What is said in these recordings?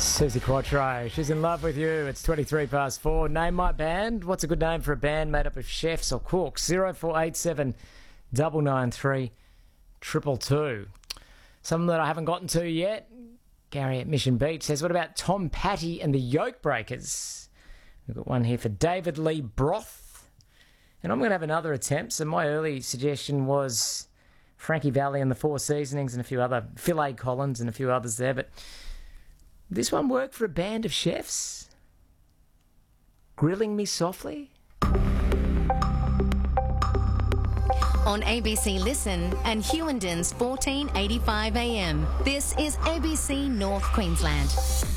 Susie Quattro, she's in love with you. It's 23 past 4. Name my band. What's a good name for a band made up of chefs or cooks? 0487 993 222. Something that I haven't gotten to yet. Gary at Mission Beach says, what about Tom Patty and the Yoke Breakers? We've got one here for David Lee Broth. And I'm going to have another attempt. So my early suggestion was Frankie Valli and the Four Seasonings and a few other, Phil A. Collins and a few others there. But this one worked for a band of chefs? Grilling Me Softly? On ABC Listen and Hewendon's 1485 AM. This is ABC North Queensland.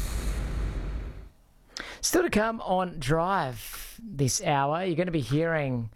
Still to come on Drive this hour, you're going to be hearing,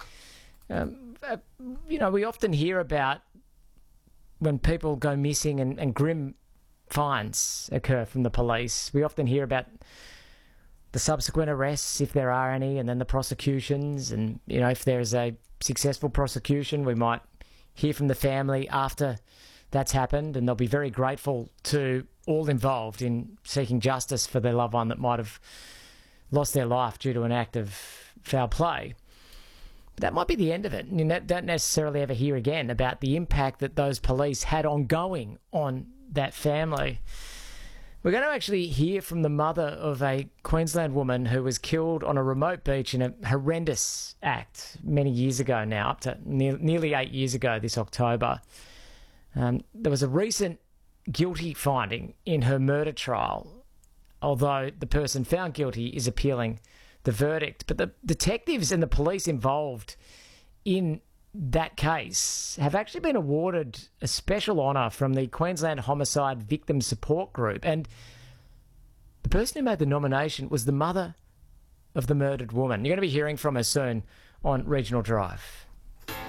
we often hear about when people go missing and grim fines occur from the police. We often hear about the subsequent arrests, if there are any, and then the prosecutions. And, if there's a successful prosecution, we might hear from the family after that's happened, and they'll be very grateful to all involved in seeking justice for their loved one that might have lost their life due to an act of foul play. But that might be the end of it. You don't necessarily ever hear again about the impact that those police had ongoing on that family. We're going to actually hear from the mother of a Queensland woman who was killed on a remote beach in a horrendous act many years ago now, up to nearly 8 years ago this October. There was a recent guilty finding in her murder trial, although the person found guilty is appealing the verdict. But the detectives and the police involved in that case have actually been awarded a special honour from the Queensland Homicide Victim Support Group. And the person who made the nomination was the mother of the murdered woman. You're going to be hearing from her soon on Regional Drive.